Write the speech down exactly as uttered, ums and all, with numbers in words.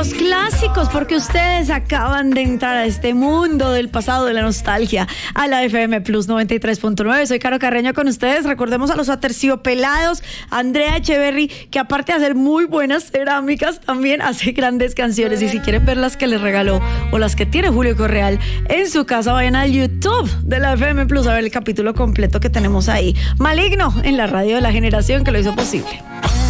los clásicos, porque ustedes acaban de entrar a este mundo del pasado, de la nostalgia, a la F M Plus noventa y tres punto nueve. Soy Caro Carreño con ustedes. Recordemos a los Aterciopelados, Andrea Echeverry, que aparte de hacer muy buenas cerámicas, también hace grandes canciones. Y si quieren ver las que les regaló o las que tiene Julio Correal en su casa, vayan al YouTube de la F M Plus a ver el capítulo completo que tenemos ahí. Maligno, en la radio de la generación que lo hizo posible.